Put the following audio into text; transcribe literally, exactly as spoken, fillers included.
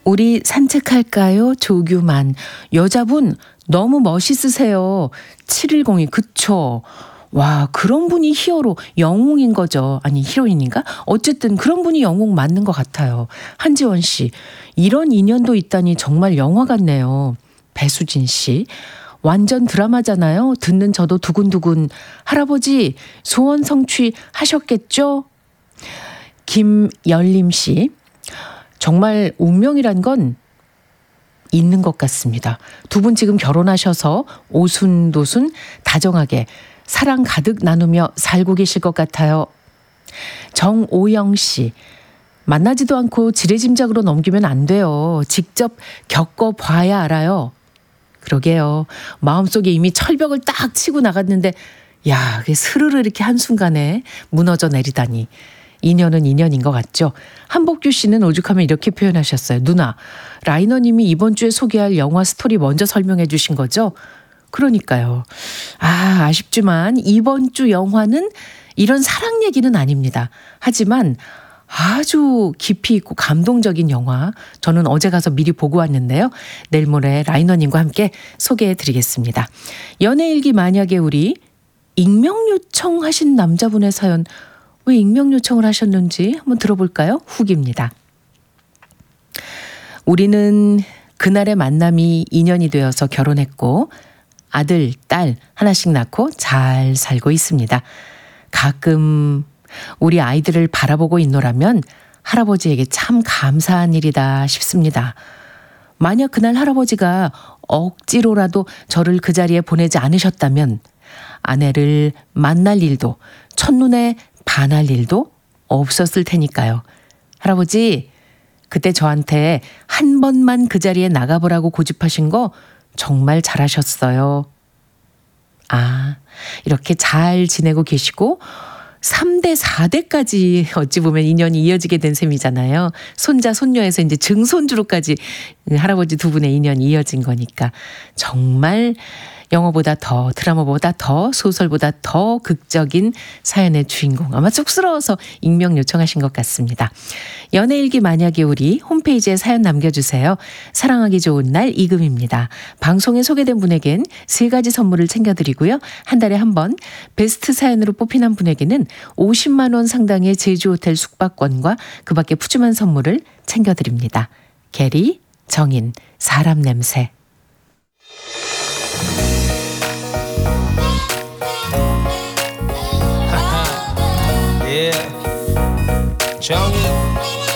우리 산책할까요? 조규만. 여자분 너무 멋있으세요. 칠일공이. 그쵸. 와, 그런 분이 히어로, 영웅인 거죠. 아니, 히로인인가? 어쨌든 그런 분이 영웅 맞는 것 같아요. 한지원 씨. 이런 인연도 있다니 정말 영화 같네요. 배수진 씨. 완전 드라마잖아요. 듣는 저도 두근두근. 할아버지 소원 성취하셨겠죠? 김열림 씨. 정말 운명이란 건 있는 것 같습니다. 두 분 지금 결혼하셔서 오순도순 다정하게 사랑 가득 나누며 살고 계실 것 같아요. 정오영 씨. 만나지도 않고 지레짐작으로 넘기면 안 돼요. 직접 겪어봐야 알아요. 그러게요. 마음속에 이미 철벽을 딱 치고 나갔는데 야, 그게 스르르 이렇게 한순간에 무너져 내리다니. 인연은 인연인 것 같죠. 한복규 씨는 오죽하면 이렇게 표현하셨어요. 누나, 라이너님이 이번 주에 소개할 영화 스토리 먼저 설명해 주신 거죠? 그러니까요. 아, 아쉽지만 이번 주 영화는 이런 사랑 얘기는 아닙니다. 하지만 아주 깊이 있고 감동적인 영화, 저는 어제 가서 미리 보고 왔는데요. 내일 모레 라이너님과 함께 소개해 드리겠습니다. 연애일기 만약에 우리 익명 요청하신 남자분의 사연, 왜 익명 요청을 하셨는지 한번 들어볼까요? 후기입니다. 우리는 그날의 만남이 인연이 되어서 결혼했고 아들, 딸 하나씩 낳고 잘 살고 있습니다. 가끔 우리 아이들을 바라보고 있노라면 할아버지에게 참 감사한 일이다 싶습니다. 만약 그날 할아버지가 억지로라도 저를 그 자리에 보내지 않으셨다면 아내를 만날 일도 첫눈에 반할 일도 없었을 테니까요. 할아버지, 그때 저한테 한 번만 그 자리에 나가보라고 고집하신 거 정말 잘하셨어요. 아, 이렇게 잘 지내고 계시고 삼 대, 사 대까지 어찌 보면 인연이 이어지게 된 셈이잖아요. 손자, 손녀에서 이제 증손주로까지 할아버지 두 분의 인연이 이어진 거니까 정말 영화보다 더, 드라마보다 더, 소설보다 더 극적인 사연의 주인공. 아마 쑥스러워서 익명 요청하신 것 같습니다. 연애일기 만약에 우리 홈페이지에 사연 남겨주세요. 사랑하기 좋은 날 이금입니다. 방송에 소개된 분에겐 세 가지 선물을 챙겨드리고요. 한 달에 한 번 베스트 사연으로 뽑힌 한 분에게는 오십만 원 상당의 제주호텔 숙박권과 그 밖에 푸짐한 선물을 챙겨드립니다. 게리, 정인, 사람 냄새.